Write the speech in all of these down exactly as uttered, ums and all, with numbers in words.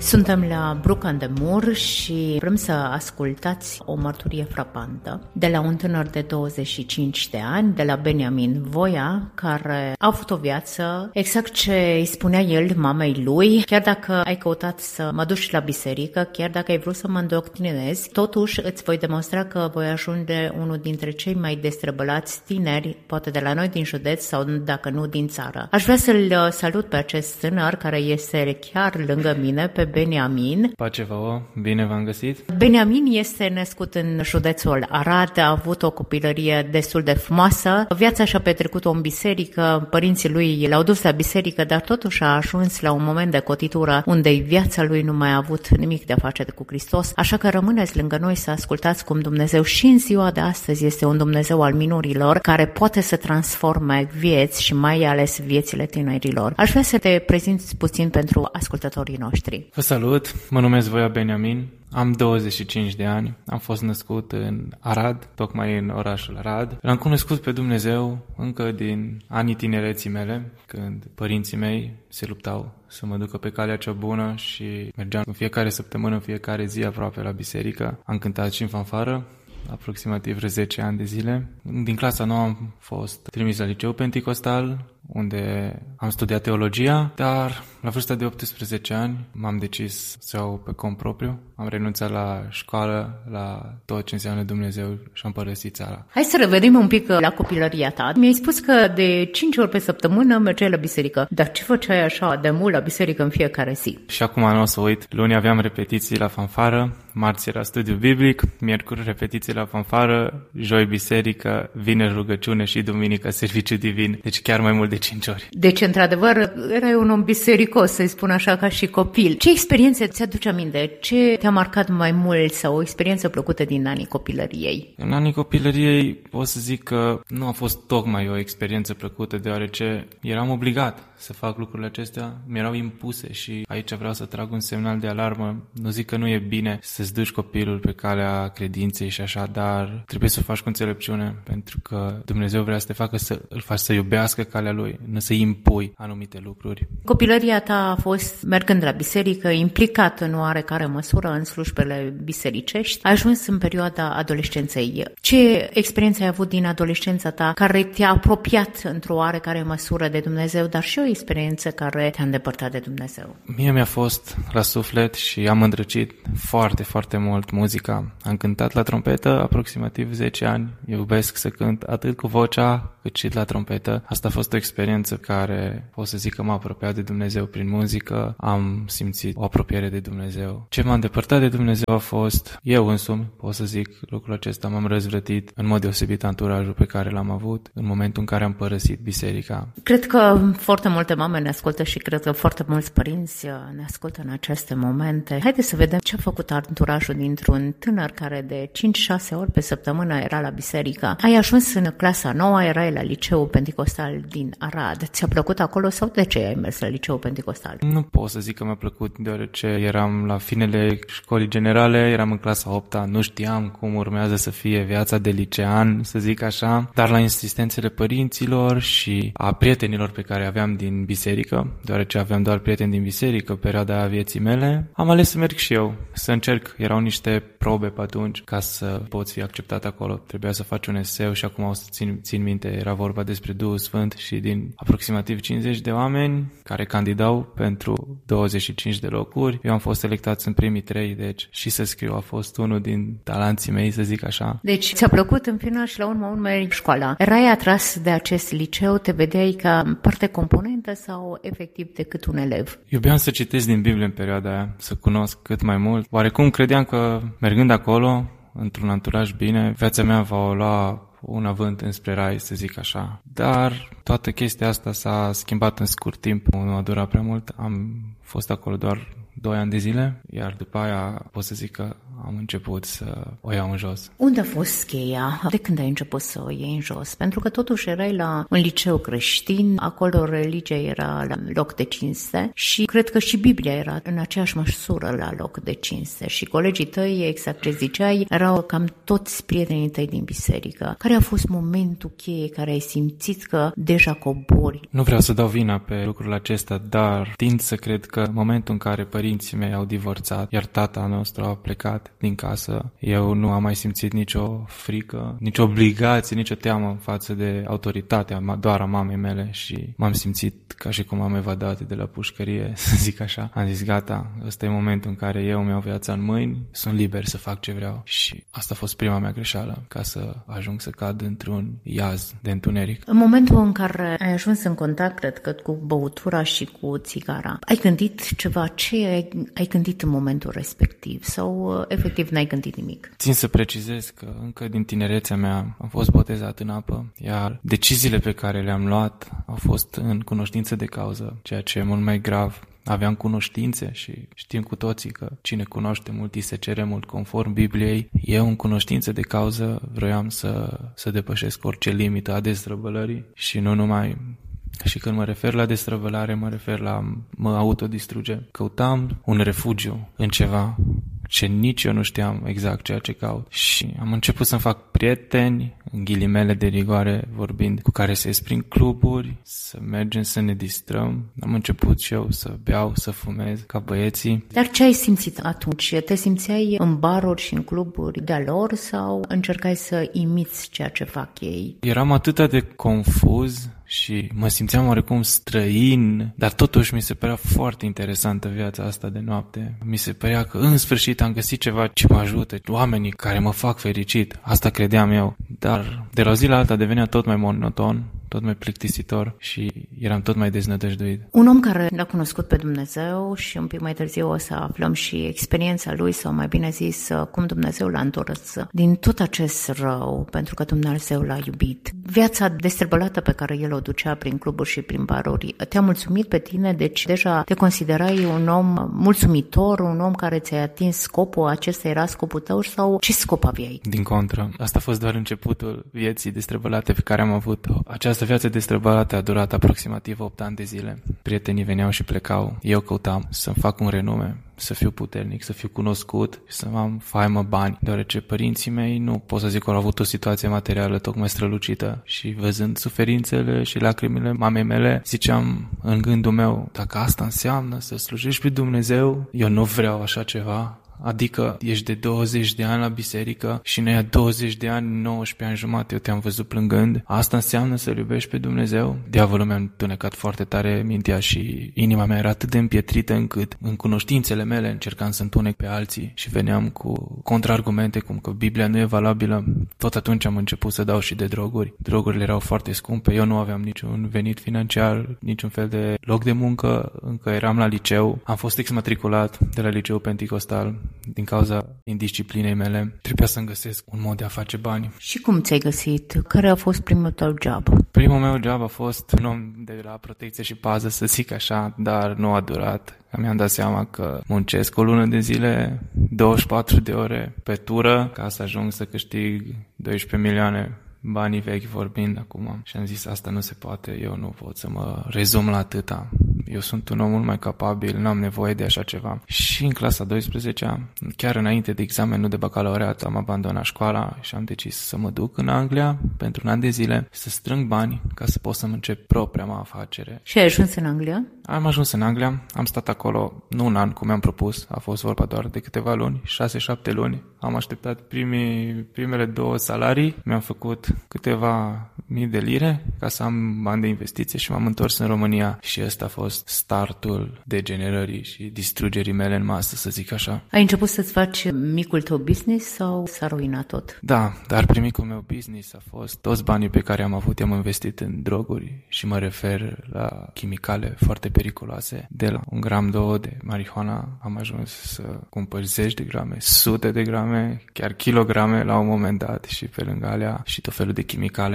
Suntem la Bruc on the Moor și vrem să ascultați o mărturie frapantă de la un tânăr de douăzeci și cinci de ani, de la Beniamin Voia, care a avut o viață exact ce îi spunea el mamei lui: chiar dacă ai căutat să mă duci la biserică, chiar dacă ai vrut să mă îndoctrinezi, totuși îți voi demonstra că voi ajunge unul dintre cei mai destrăbălați tineri, poate de la noi din județ sau dacă nu din țară. Aș vrea să-l salut pe acest tânăr care este chiar lângă mine, pe Beniamin. Pace vouă, bine v-am găsit. Beniamin este născut în județul Arad, a avut o copilărie destul de frumoasă. Viața și-a petrecut-o în biserică, părinții lui l-au dus la biserică, dar totuși a ajuns la un moment de cotitură unde viața lui nu mai a avut nimic de a face cu Hristos, așa că rămâneți lângă noi să ascultați cum Dumnezeu și în ziua de astăzi este un Dumnezeu al minurilor, care poate să transforme vieți și mai ales viețile tinerilor. Aș vrea să te prezinți puțin pentru ascultătorii noștri. Vă salut, mă numesc Voia Beniamin, am douăzeci și cinci de ani, am fost născut în Arad, tocmai în orașul Arad. L-am cunoscut pe Dumnezeu încă din anii tinereții mele, când părinții mei se luptau să mă ducă pe calea cea bună și mergeam în fiecare săptămână, în fiecare zi aproape la biserică. Am cântat și în fanfară, aproximativ vreo zece ani de zile. Din clasa nouă am fost trimis la liceu penticostal, unde am studiat teologia, dar la vârsta de optsprezece ani m-am decis să iau pe cont propriu. Am renunțat la școală, la tot ce înseamnă Dumnezeu și am părăsit țara. Hai să revenim un pic la copilăria ta. Mi-ai spus că de cinci ori pe săptămână mergeai la biserică, dar ce făceai așa de mult la biserică în fiecare zi? Și acum nu o să uit. Luni aveam repetiții la fanfară, marți era studiu biblic, miercuri repetiții la fanfară, joi biserică, vineri rugăciune și duminică serviciu divin. Deci chiar mai mult de cinci ori. Deci, într-adevăr, erai un om bisericos, să-i spun așa, ca și copil. Ce experiențe ți-aduce aminte? Ce te-a marcat mai mult sau o experiență plăcută din anii copilăriei? În anii copilăriei pot să zic că nu a fost tocmai o experiență plăcută, deoarece eram obligat să fac lucrurile acestea, mi-erau impuse și aici vreau să trag un semnal de alarmă. Nu zic că nu e bine să-ți duci copilul pe calea credinței și așa, dar trebuie să o faci cu înțelepciune, pentru că Dumnezeu vrea să te facă să îl faci să iubească calea lui, nu să-i impui anumite lucruri. Copilăria ta a fost mergând la biserică, implicat în oarecare măsură în slujbele bisericești. Ai ajuns în perioada adolescenței. Ce experiență ai avut din adolescența ta care te-a apropiat într-o oarecare măsură de Dumnezeu, dar și o experiență care te-a îndepărtat de Dumnezeu? Mie mi-a fost la suflet și am îndrăcit foarte, foarte mult muzica. Am cântat la trompetă aproximativ zece ani. Eu iubesc să cânt atât cu vocea cât și la trompetă. Asta a fost o experiență care pot să zic că m-a apropiat de Dumnezeu prin muzică. Am simțit o apropiere de Dumnezeu. Ce m-a îndepărtat de Dumnezeu a fost eu însumi, pot să zic lucrul acesta. M-am răzvrătit în mod deosebit anturajul pe care l-am avut în momentul în care am părăsit biserica. Cred că foarte multe mame ne ascultă și cred că foarte mulți părinți ne ascultă în aceste momente. Haideți să vedem ce a făcut anturajul dintr-un tânăr care de cinci șase ori pe săptămână era la biserică. Ai ajuns în clasa nouă, erai la liceul penticostal din Arad. Ți-a plăcut acolo sau de ce ai mers la liceul penticostal? Nu pot să zic că mi-a plăcut, deoarece eram la finele școlii generale, eram în clasa a opta, nu știam cum urmează să fie viața de licean, să zic așa, dar la insistențele părinților și a prietenilor pe care aveam din biserică, deoarece aveam doar prieteni din biserică perioada aia vieții mele, am ales să merg și eu, să încerc. Erau niște probe pe atunci ca să poți fi acceptat acolo. Trebuia să faci un eseu și acum o să țin, țin minte, era vorba despre Duhul Sfânt și din aproximativ cincizeci de oameni care candidau pentru douăzeci și cinci de locuri, eu am fost selectat în primii trei, deci și să scriu a fost unul din talanții mei, să zic așa. Deci ți-a plăcut în final și la urma urmei școala. Erai atras de acest liceu, te vedeai ca parte componentă sau efectiv decât un elev? Iubeam să citesc din Biblie în perioada aia, să cunosc cât mai mult. Oarecum credeam că mergând acolo, într-un anturaj bine, viața mea va lua un avânt înspre rai, să zic așa. Dar toată chestia asta s-a schimbat în scurt timp, nu a durat prea mult. Am fost acolo doar doi ani de zile, iar după aia pot să zic că am început să o iau în jos. Unde a fost cheia? De când ai început să o iei în jos? Pentru că totuși erai la un liceu creștin, acolo religia era la loc de cinste și cred că și Biblia era în aceeași măsură la loc de cinste și colegii tăi, exact ce ziceai, erau cam toți prietenii tăi din biserică. Care a fost momentul cheie care ai simțit că deja cobori? Nu vreau să dau vina pe lucrul acesta, dar tind să cred că în momentul în care părinții mei au divorțat, iar tata nostru a plecat din casă, eu nu am mai simțit nicio frică, nicio obligație, nicio teamă față de autoritatea doar a mamei mele și m-am simțit ca și cum am evadat de la pușcărie, să zic așa. Am zis, gata, ăsta e momentul în care eu mi-au viața în mâini, sunt liber să fac ce vreau și asta a fost prima mea greșeală, ca să ajung să cad într-un iaz de întuneric. În momentul în care ai ajuns în contact, cred că cu băutura și cu țigara, ai gândit ceva? Ce ai, ai gândit în momentul respectiv? Sau efectiv n-ai gândit nimic? Țin să precizez că încă din tinerețea mea am fost botezat în apă, iar deciziile pe care le-am luat au fost în cunoștință de cauză, ceea ce e mult mai grav. Aveam cunoștințe și știm cu toții că cine cunoaște mult îi se cere mult, conform Bibliei. Eu în cunoștință de cauză vroiam să, să depășesc orice limită a destrăbălării și nu numai. Și când mă refer la destrăbălare, mă refer la mă autodistruge. Căutam un refugiu în ceva ce nici eu nu știam exact ceea ce caut. Și am început să-mi fac prieteni, în ghilimele de rigoare vorbind, cu care să ies prin cluburi, să mergem să ne distrăm. Am început și eu să beau, să fumez, ca băieții. Dar ce ai simțit atunci? Te simțeai în baruri și în cluburi de-a lor sau încercai să imiți ceea ce fac ei? Eram atât de confuz și mă simțeam oarecum străin, dar totuși mi se părea foarte interesantă viața asta de noapte. Mi se părea că în sfârșit am găsit ceva ce mă ajută, oamenii care mă fac fericit. Asta credeam eu, dar de la o zi la alta devenea tot mai monoton, tot mai plictisitor și eram tot mai deznădăjduit. Un om care l-a cunoscut pe Dumnezeu și un pic mai târziu o să aflăm și experiența lui, sau mai bine zis, cum Dumnezeu l-a întors din tot acest rău, pentru că Dumnezeu l-a iubit. Viața destrăbălată pe care el o ducea prin cluburi și prin baruri, te-a mulțumit pe tine? Deci deja te considerai un om mulțumitor, un om care ți-a atins scopul, acesta era scopul tău sau ce scop aveai? Din contră, asta a fost doar începutul vieții destrăbălate pe care am avut-o. Această viață destrăbălată a durat aproximativ opt ani de zile. Prietenii veneau și plecau. Eu căutam să-mi fac un renume, să fiu puternic, să fiu cunoscut și să am faimă, bani, deoarece părinții mei nu pot să zic că au avut o situație materială tocmai strălucită și văzând suferințele și lacrimile mamei mele, ziceam în gândul meu, dacă asta înseamnă să slujești pe Dumnezeu, eu nu vreau așa ceva. Adică ești de douăzeci de ani la biserică și noi a douăzeci de ani, nouăsprezece ani jumate, eu te-am văzut plângând. Asta înseamnă să-L iubești pe Dumnezeu? Diavolul mi-a întunecat foarte tare mintea și inima mea era atât de împietrită încât în cunoștințele mele încercam să întunec pe alții și veneam cu contraargumente cum că Biblia nu e valabilă. Tot atunci am început să dau și de droguri. Drogurile erau foarte scumpe, eu nu aveam niciun venit financiar, niciun fel de loc de muncă, încă eram la liceu. Am fost exmatriculat de la liceul Penticostal. Din cauza indisciplinei mele, trebuia să-mi găsesc un mod de a face bani. Și cum ți-ai găsit? Care a fost primul tău job? Primul meu job a fost un om de la protecție și pază, să zic așa, dar nu a durat. Mi-am dat seama că muncesc o lună de zile, douăzeci și patru de ore pe tură, ca să ajung să câștig doisprezece milioane. Banii vechi vorbind acum. Și am zis, asta nu se poate, eu nu pot să mă rezum la atâta. Eu sunt un om mult mai capabil, nu am nevoie de așa ceva. Și în clasa a douăsprezecea, chiar înainte de examenul de bacalaureat, am abandonat școala și am decis să mă duc în Anglia pentru un an de zile, să strâng bani ca să pot să-mi încep propria mea afacere. Și ai ajuns în Anglia? Am ajuns în Anglia, am stat acolo nu un an, cum mi-am propus, a fost vorba doar de câteva luni, șase-șapte luni. Am așteptat primii, primele două salarii, mi-am făcut câteva mii de lire ca să am bani de investiție și m-am întors în România și ăsta a fost startul degenerării și distrugerii mele în masă, să zic așa. Ai început să-ți faci micul tău business sau s-a ruinat tot? Da, dar primicul meu business a fost toți banii pe care am avut, i-am investit în droguri și mă refer la chimicale foarte periculoase. De la un gram, două de marihuana am ajuns să cumpăr zeci de grame, sute de grame, chiar kilograme la un moment dat și pe lângă alea și tot felul de chimicale.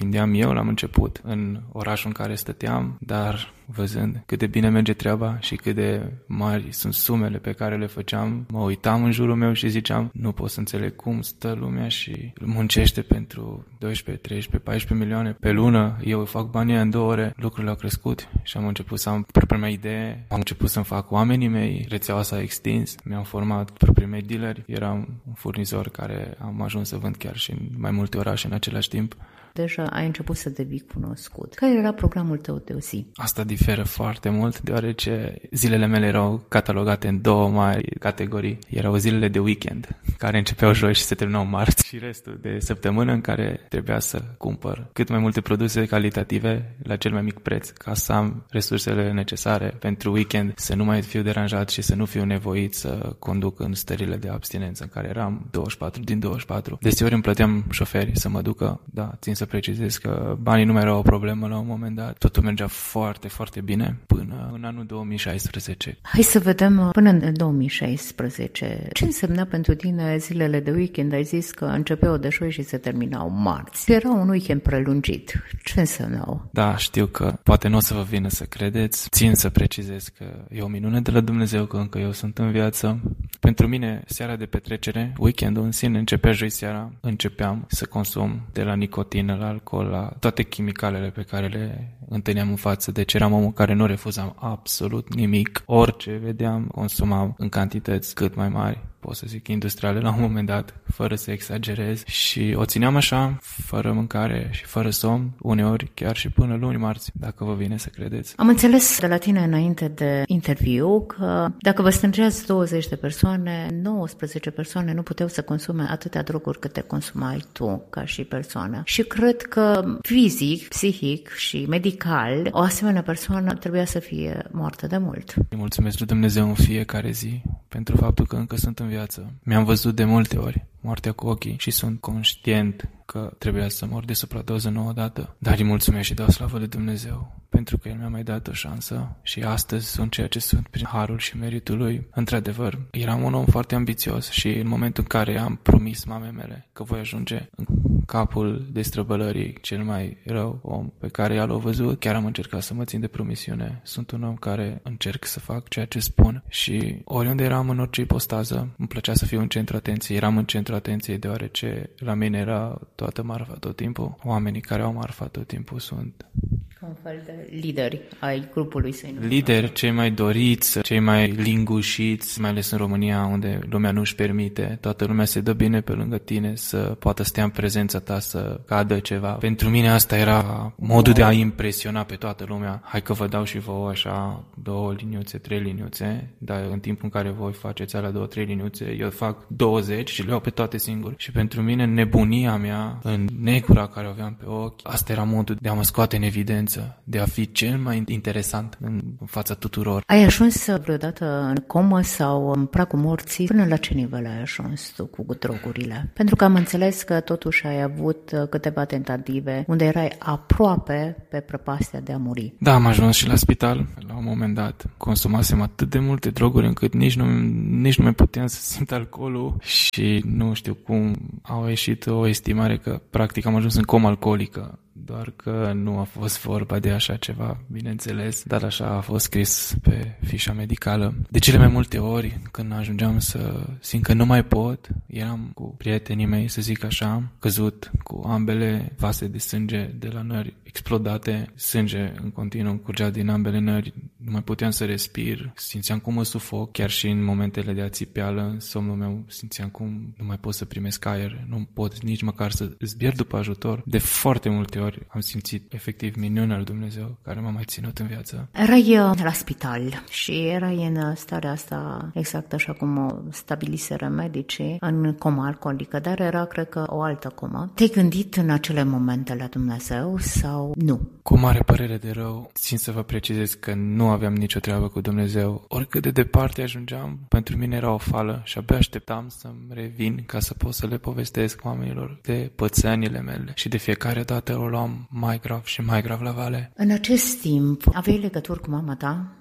gândeam eu la început în orașul în care stăteam, dar văzând cât de bine merge treaba și cât de mari sunt sumele pe care le făceam, mă uitam în jurul meu și ziceam, nu pot să înțeleg cum stă lumea și muncește pentru doisprezece, treisprezece, paisprezece milioane pe lună, eu fac banii în două ore, lucrurile au crescut și am început să am propria mea idee, am început să-mi fac oamenii mei, rețeaua s-a extins, mi-am format proprii mei dealeri, eram un furnizor care am ajuns să vând chiar și în mai multe orașe în același timp. Deja ai început să devii cunoscut. Care era programul tău de o zi? Asta diferă foarte mult, deoarece zilele mele erau catalogate în două mari categorii. Erau zilele de weekend, care începeau joi și se terminau marți, și restul de săptămână în care trebuia să cumpăr cât mai multe produse calitative la cel mai mic preț, ca să am resursele necesare pentru weekend, să nu mai fiu deranjat și să nu fiu nevoit să conduc în stările de abstinență în care eram douăzeci și patru din douăzeci și patru. Deseori îmi plăteam șoferi să mă ducă, da, țin să precizez că banii nu mai erau o problemă la un moment dat. Totul mergea foarte, foarte bine până în anul două mii șaisprezece. Hai să vedem până în două mii șaisprezece. Ce însemna pentru tine zilele de weekend? Ai zis că începeau de joi și se terminau marți. Era un weekend prelungit. Ce însemnau? Da, știu că poate nu o să vă vină să credeți. Țin să precizez că e o minune de la Dumnezeu că încă eu sunt în viață. Pentru mine, seara de petrecere, weekendul în sine, începea joi seara. Începeam să consum de la nicotină, la alcool, la toate chimicalele pe care le întâlneam în față. Deci eram omul care nu refuzam absolut nimic. Orice vedeam, consumam în cantități cât mai mari, pot să zic industriale la un moment dat, fără să exagerez, și o țineam așa, fără mâncare și fără somn, uneori chiar și până luni, marți, dacă vă vine să credeți. Am înțeles de la tine înainte de interviu că dacă vă strângeați douăzeci de persoane, nouăsprezece persoane nu puteau să consume atâtea droguri câte consumai tu ca și persoană. Și cred că fizic, psihic și medical, o asemenea persoană trebuia să fie moartă de mult. Îi mulțumesc lui Dumnezeu în fiecare zi pentru faptul că încă sunt în viață. Mi-am văzut de multe ori moartea cu ochii și sunt conștient că trebuia să mor de supradoză nouă dată. Dar îi mulțumesc și dau slavă lui Dumnezeu pentru că El mi-a mai dat o șansă și astăzi sunt ceea ce sunt prin harul și meritul Lui. Într-adevăr, eram un om foarte ambițios și în momentul în care am promis mamei mele că voi ajunge în capul destrăbălării cel mai rău om pe care ea l-a văzut, chiar am încercat să mă țin de promisiune. Sunt un om care încerc să fac ceea ce spun și oriunde eram, în orice ipostază, îmi plăcea să fiu în centru atenției. Eram în centru atenției deoarece la mine era toată marfa tot timpul. Oamenii care au marfa tot timpul sunt ca un fel de lideri ai grupului săi. Lideri, cei mai doriți, cei mai lingușiți, mai ales în România, unde lumea nu își permite. Toată lumea se dă bine pe lângă tine să poată stea în prezența ta, să cadă ceva. Pentru mine asta era modul de a impresiona pe toată lumea. Hai că vă dau și vouă așa două liniuțe, trei liniuțe, dar în timpul în care voi faceți alea două, trei liniuțe, eu fac douăzeci și le iau pe toate singur. Și pentru mine nebunia mea, în negura care o aveam pe ochi, asta era modul de a mă scoate în evidență, de a fi cel mai interesant în fața tuturor. Ai ajuns vreodată în comă sau în pragul morții? Până la ce nivel ai ajuns tu cu drogurile? Pentru că am înțeles că totuși ai avut câteva tentative unde erai aproape pe prăpastia de a muri. Da, am ajuns și la spital. La un moment dat consumasem atât de multe droguri încât nici nu, nici nu mai puteam să simt alcoolul și nu știu cum au ieșit o estimare că practic am ajuns în comă alcoolică. Doar că nu a fost vorba de așa ceva, bineînțeles, dar așa a fost scris pe fișa medicală. De cele mai multe ori, când ajungeam să simt că nu mai pot, eram cu prietenii mei, să zic așa, căzut cu ambele vase de sânge de la nări explodate, sânge în continuu curgea din ambele nări, nu mai puteam să respir, simțeam cum mă sufoc, chiar și în momentele de ațipeală, în somnul meu simțeam cum nu mai pot să primesc aer, nu pot nici măcar să zbier după ajutor. De foarte multe ori am simțit efectiv minunea lui Dumnezeu care m-a mai ținut în viață. Erai la spital și erai în starea asta exact așa cum o stabiliseră medicii, în coma alcoolică, dar era, cred că, o altă comă. Te-ai gândit în acele momente la Dumnezeu sau nu? Cu mare părere de rău, țin să vă precizez că nu aveam nicio treabă cu Dumnezeu. Oricât de departe ajungeam, pentru mine era o fală și abia așteptam să-mi revin ca să pot să le povestesc oamenilor de pățănile mele și de fiecare dată o luam mai grav și mai grav la vale. În acest timp, aveai legături cu mama ta?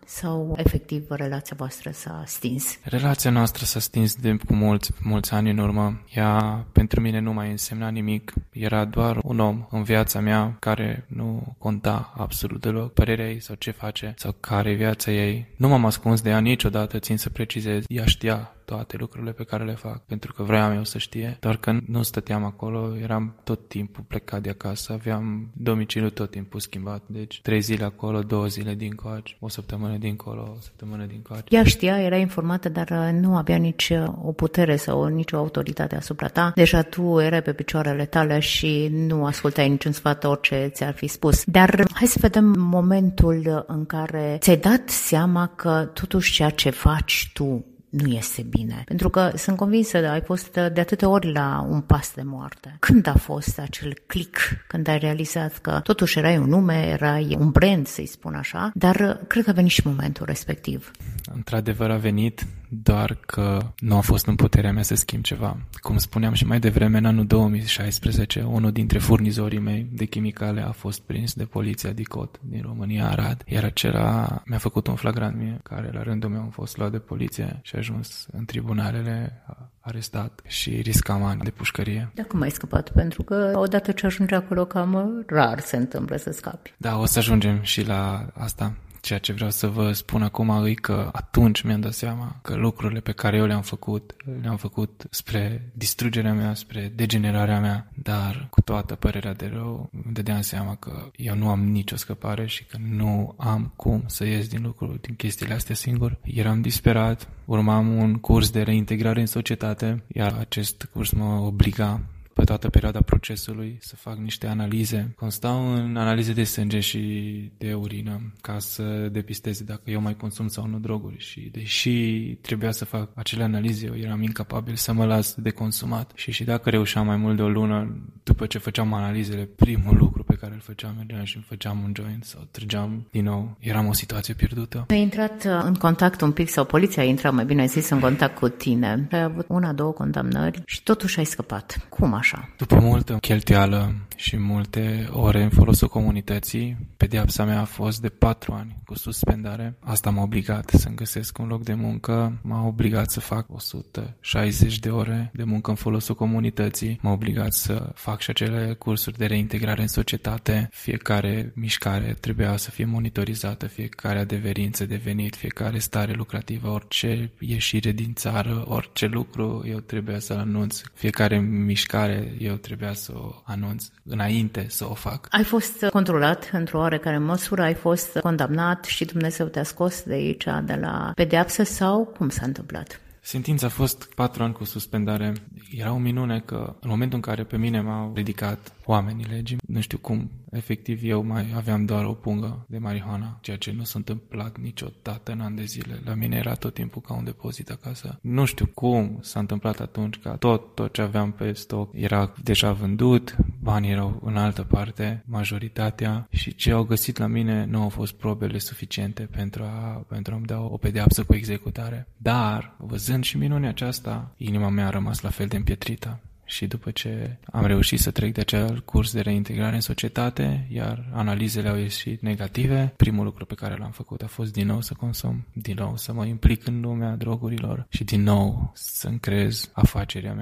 sau efectiv relația voastră s-a stins? Relația noastră s-a stins de cu mulți, mulți ani în urmă. Ea pentru mine nu mai însemna nimic. Era doar un om în viața mea care nu conta absolut deloc părerea ei sau ce face sau care e viața ei. Nu m-am ascuns de ea niciodată, țin să precizez. Ea știa toate lucrurile pe care le fac, pentru că vreau eu să știe, doar că nu stăteam acolo, eram tot timpul plecat de acasă, aveam domiciliul tot timpul schimbat, deci trei zile acolo, două zile dincoace, o săptămână dincolo, o săptămână dincoace. Ea știa, era informată, dar nu avea nici o putere sau nici o autoritate asupra ta. Deja tu erai pe picioarele tale și nu ascultai niciun sfat, orice ți-ar fi spus. Dar hai să vedem momentul în care ți-ai dat seama că totuși ceea ce faci tu nu este bine. Pentru că sunt convinsă că ai fost de atâtea ori la un pas de moarte. Când a fost acel click, când ai realizat că totuși erai un nume, erai un brand, să-i spun așa, dar cred că a venit și momentul respectiv. Într-adevăr a venit, doar că nu a fost în puterea mea să schimb ceva. Cum spuneam și mai devreme, în anul două mii șaisprezece, unul dintre furnizorii mei de chimicale a fost prins de poliția DICOT din România, Arad, iar acela mi-a făcut un flagrant mie, care la rândul meu a fost luat de poliție și a ajuns în tribunalele, arestat și riscam ani de pușcărie. Dar cum ai scăpat? Pentru că odată ce ajungi acolo, cam rar se întâmplă să scapi. Da, o să ajungem și la asta. Ceea ce vreau să vă spun acum e că atunci mi-am dat seama că lucrurile pe care eu le-am făcut, le-am făcut spre distrugerea mea, spre degenerarea mea, dar cu toată părerea de rău îmi dădeam seama că eu nu am nicio scăpare și că nu am cum să ies din lucruri, din chestiile astea singur. Eram disperat, urmam un curs de reintegrare în societate, iar acest curs mă obliga pe toată perioada procesului să fac niște analize. Constau în analize de sânge și de urină ca să depisteze dacă eu mai consum sau nu droguri și deși trebuia să fac acele analize, eu eram incapabil să mă las de consumat și și dacă reușeam mai mult de o lună, după ce făceam analizele, primul lucru pe care îl făceam, mergeam și îmi făceam un joint sau trăgeam din nou. Eram o situație pierdută. Ai intrat în contact un pic sau poliția a intrat, mai bine zis, în contact cu tine. Ai avut una, două condamnări și totuși ai scăpat. Cum așa? După multă cheltuială și multe ore în folosul comunității, pedeapsa mea a fost de patru ani cu suspendare. Asta m-a obligat să-mi găsesc un loc de muncă, m-a obligat să fac o sută șaizeci de ore de muncă în folosul comunității, m-a obligat să fac și acele cursuri de reintegrare în societate. Fiecare mișcare trebuia să fie monitorizată, fiecare adeverință de venit, fiecare stare lucrativă, orice ieșire din țară, orice lucru eu trebuia să-l anunț, fiecare mișcare eu trebuia să o anunț înainte să o fac. Ai fost controlat într-o oarecare măsură, ai fost condamnat și Dumnezeu te-a scos de aici, de la pedeapsă sau cum s-a întâmplat? Sentința a fost patru ani cu suspendare. Era o minune că în momentul în care pe mine m-au ridicat oamenii legii, nu știu cum, efectiv eu mai aveam doar o pungă de marihuana, ceea ce nu s-a întâmplat niciodată în ani de zile. La mine era tot timpul ca un depozit acasă. Nu știu cum s-a întâmplat atunci, că tot, tot ce aveam pe stoc era deja vândut, banii erau în altă parte, majoritatea, și ce au găsit la mine nu au fost probele suficiente pentru, a, pentru a-mi da o pedeapsă cu executare. Dar, văzând și minunea aceasta, inima mea a rămas la fel de împietrită. Și după ce am reușit să trec de acel curs de reintegrare în societate, iar analizele au ieșit negative, primul lucru pe care l-am făcut a fost din nou să consum, din nou să mă implic în lumea drogurilor și din nou să-mi creez afacerea mea.